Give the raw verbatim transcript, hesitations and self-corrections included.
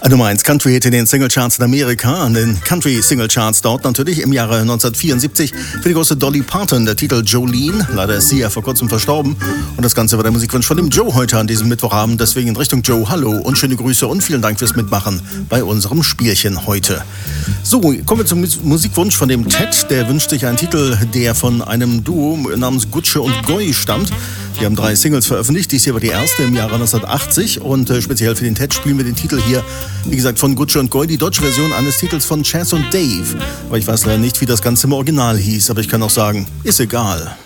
Nummer eins Country-Hit in den Singlecharts in Amerika, an den Country-Singlecharts dort natürlich im Jahre neunzehnhundertvierundsiebzig für die große Dolly Parton, der Titel Jolene. Leider ist sie ja vor kurzem verstorben und das Ganze war der Musikwunsch von dem Joe heute an diesem Mittwochabend. Deswegen in Richtung Joe, hallo und schöne Grüße und vielen Dank fürs Mitmachen bei unserem Spielchen heute. So, kommen wir zum Musikwunsch von dem Ted. Der wünscht sich einen Titel, der von einem Duo namens Gutsche und Goy stammt. Die haben drei Singles veröffentlicht, dies hier war die erste im Jahre neunzehnhundertachtzig und äh, speziell für den Ted spielen wir den Titel hier, wie gesagt, von Gutsche und Goy, die deutsche Version eines Titels von Chas und Dave. Aber ich weiß leider nicht, wie das Ganze im Original hieß, aber ich kann auch sagen, ist egal.